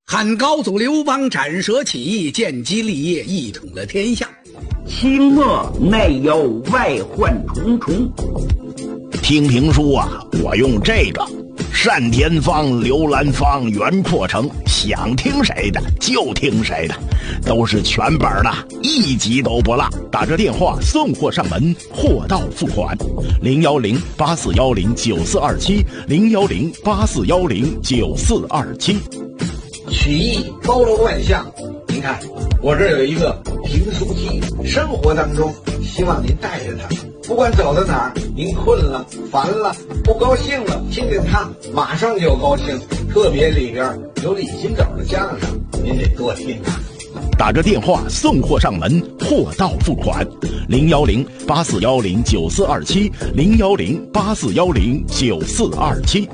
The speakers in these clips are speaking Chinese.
汉高祖刘邦斩蛇起义，建基立业，一统了天下。 清末内忧外患重重。 听评书啊，我用这个单田芳、刘兰芳、袁阔成，想听谁的就听谁的，都是全本的，一集都不落。打着电话送货上门，货到付款。010-8410-9427，010-8410-9427。 曲艺包罗万象，您看我这儿有一个评书机，生活当中希望您带着它，不管走到哪儿，您困了、烦了、不高兴了，听听它，马上就高兴。特别里边有李金斗的相声，您得多听啊。 打着电话送货上门，货到付款。010-8410-9427，010-8410-9427。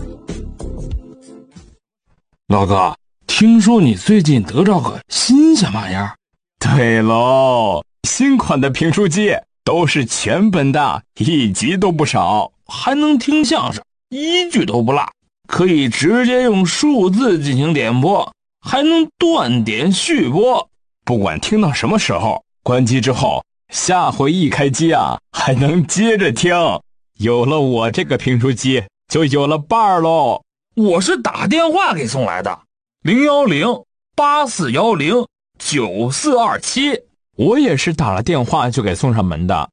老哥，听说你最近得着个新鲜玩意儿？ 对喽，新款的评书机都是全本的，一集都不少， 还能听相声，一句都不落，可以直接用数字进行点播，还能断点续播。 不管听到什么时候，关机之后，下回一开机啊，还能接着听。有了我这个评书机，就有了伴儿喽。 我是打电话给送来的，010-8410-9427。 我也是打了电话就给送上门的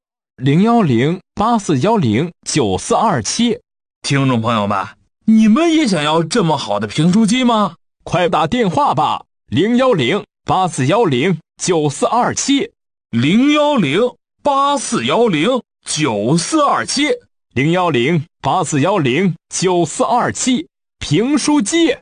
，010-8410-9427。 听众朋友们，你们也想要这么好的评书机吗？ 快打电话吧，010-8410-9427， 010-8410-9427， 010-8410-9427。评书机。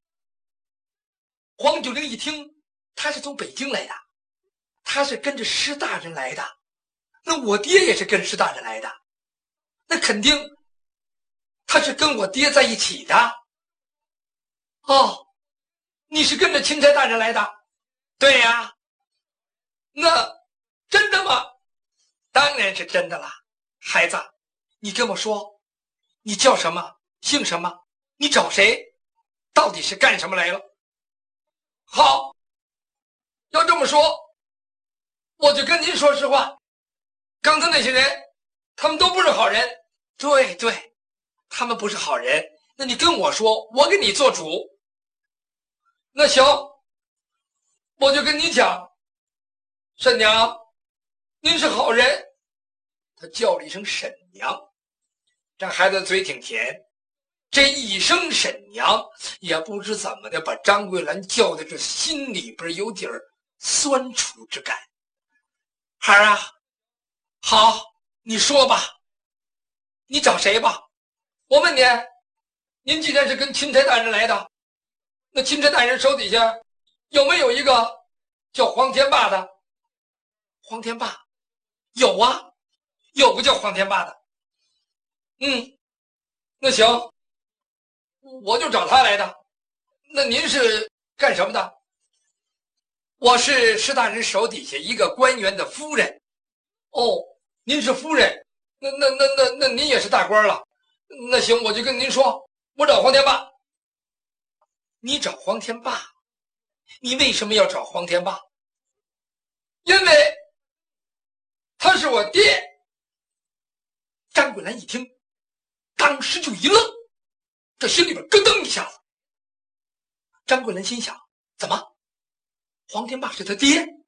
黄九龄一听，他是从北京来的，他是跟着施大人来的，那我爹也是跟施大人来的，那肯定他是跟我爹在一起的。哦，你是跟着钦差大人来的？对呀。那真的吗？当然是真的了。孩子，你跟我说，你叫什么，姓什么，你找谁，到底是干什么来了？好，要这么说，我就跟您说实话，刚才那些人他们都不是好人。对，他们不是好人，那你跟我说，我给你做主。那行，我就跟你讲，沈娘，您是好人。他叫了一声沈娘，这孩子嘴挺甜，这一声沈娘也不知怎么的，把张桂兰叫的这心里边有点酸楚之感。孩儿啊，好，你说吧，你找谁吧？我问你，您既然是跟钦差大人来的，那钦差大人手底下有没有一个叫黄天霸的？黄天霸有啊，有个叫黄天霸的。那行，我就找他来的。那您是干什么的？我是施大人手底下一个官员的夫人。哦，您是夫人，那您也是大官了。那行，我就跟您说，我找黄天霸。你找黄天霸？你为什么要找黄天霸？因为他是我爹。张桂兰一听，当时就一愣，这心里边咯噔一下子。张桂兰心想，怎么黄天霸是他爹？